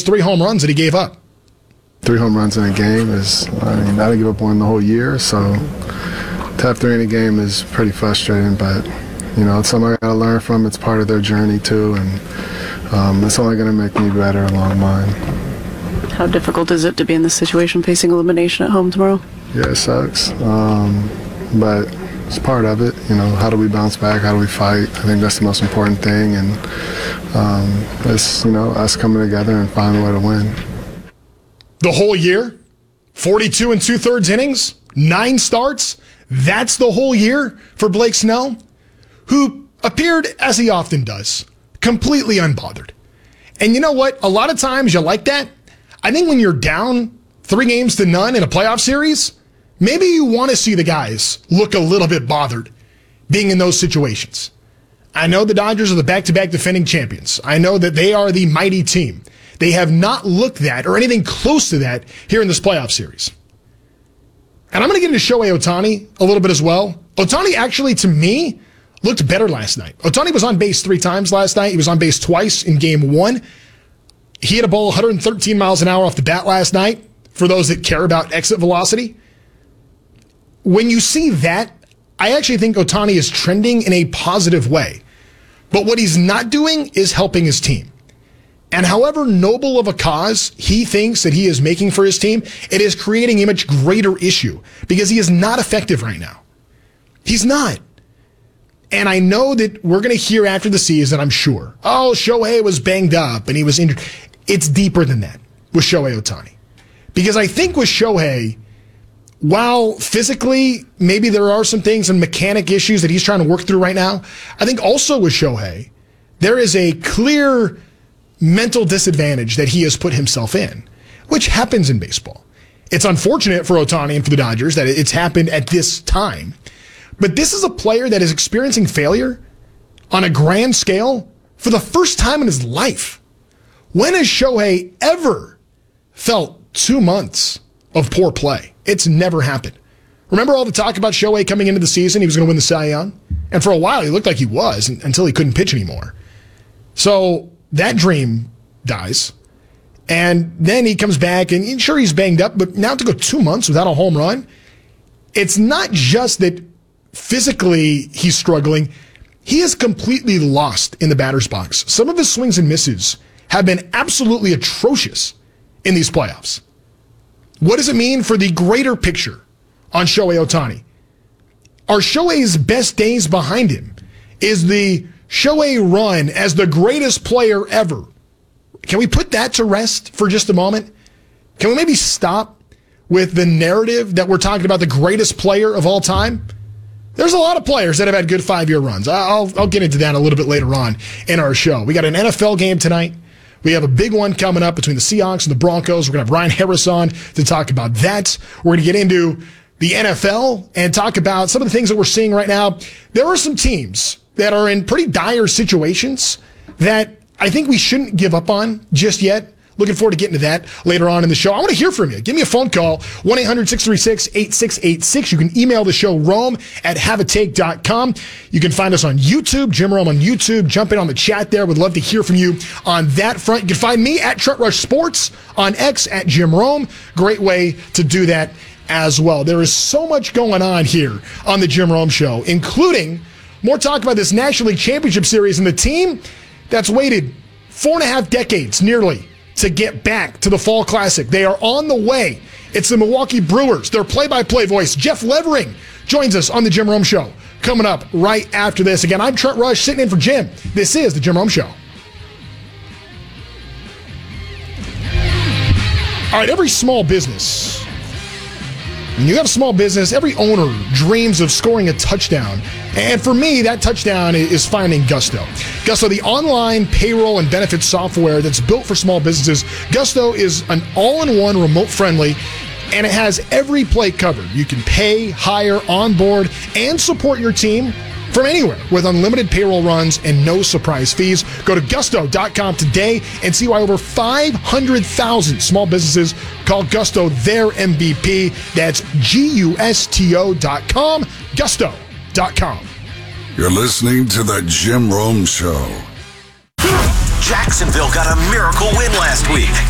those 3 home runs that he gave up. 3 home runs in a game is, I didn't give up one the whole year, so to have 3 in a game is pretty frustrating, but, it's something I got to learn from. It's part of their journey, too, and it's only going to make me better along mine. How difficult is it to be in this situation, facing elimination at home tomorrow? Yeah, it sucks, but it's part of it. How do we bounce back? How do we fight? I think that's the most important thing, and it's, us coming together and finding a way to win. The whole year, 42 2/3 innings, 9 starts. That's the whole year for Blake Snell, who appeared, as he often does, completely unbothered. And you know what? A lot of times you like that. I think when you're down 3-0 in a playoff series, maybe you want to see the guys look a little bit bothered being in those situations. I know the Dodgers are the back-to-back defending champions. I know that they are the mighty team. They have not looked that or anything close to that here in this playoff series. And I'm going to get into Shohei Ohtani a little bit as well. Ohtani actually, to me, looked better last night. Ohtani was on base 3 times last night. He was on base twice in game 1. He hit a ball 113 miles an hour off the bat last night, for those that care about exit velocity. When you see that, I actually think Ohtani is trending in a positive way. But what he's not doing is helping his team. And however noble of a cause he thinks that he is making for his team, it is creating a much greater issue because he is not effective right now. He's not. And I know that we're going to hear after the season, I'm sure, Shohei was banged up and he was injured. It's deeper than that with Shohei Ohtani. Because I think with Shohei, while physically maybe there are some things and mechanic issues that he's trying to work through right now, I think also with Shohei, there is a clear mental disadvantage that he has put himself in, which happens in baseball. It's unfortunate for Ohtani and for the Dodgers that it's happened at this time. But this is a player that is experiencing failure on a grand scale for the first time in his life. When has Shohei ever felt 2 months of poor play? It's never happened. Remember all the talk about Shohei coming into the season? He was going to win the Cy Young. And for a while, he looked like he was until he couldn't pitch anymore. So that dream dies. And then he comes back, and sure, he's banged up, but now to go 2 months without a home run, it's not just that physically he's struggling. He is completely lost in the batter's box. Some of his swings and misses have been absolutely atrocious in these playoffs. What does it mean for the greater picture on Shohei Ohtani? Are Shohei's best days behind him? Is the Shohei run as the greatest player ever? Can we put that to rest for just a moment? Can we maybe stop with the narrative that we're talking about the greatest player of all time? There's a lot of players that have had good 5-year runs. I'll get into that a little bit later on in our show. We got an NFL game tonight. We have a big one coming up between the Seahawks and the Broncos. We're going to have Ryan Harris on to talk about that. We're going to get into the NFL and talk about some of the things that we're seeing right now. There are some teams that are in pretty dire situations that I think we shouldn't give up on just yet. Looking forward to getting to that later on in the show. I want to hear from you. Give me a phone call, 1-800-636-8686. You can email the show, rome@haveatake.com. You can find us on YouTube, Jim Rome on YouTube. Jump in on the chat there. Would love to hear from you on that front. You can find me at Trent Rush Sports, on X at Jim Rome. Great way to do that as well. There is so much going on here on the Jim Rome Show, including more talk about this National League Championship Series and the team that's waited 4.5 decades nearly to get back to the Fall Classic. They are on the way. It's the Milwaukee Brewers. Their play-by-play voice, Jeff Levering, joins us on the Jim Rome Show. Coming up right after this. Again, I'm Trent Rush, sitting in for Jim. This is the Jim Rome Show. All right, every small business, when you have a small business, every owner dreams of scoring a touchdown. And for me, that touchdown is finding Gusto. Gusto, the online payroll and benefits software that's built for small businesses. Gusto is an all-in-one, remote-friendly, and it has every play covered. You can pay, hire, onboard, and support your team from anywhere with unlimited payroll runs and no surprise fees. Go to gusto.com today and see why over 500,000 small businesses call Gusto their MVP. That's GUSTO.com, gusto.com. You're listening to the Jim Rome Show. Jacksonville got a miracle win last week.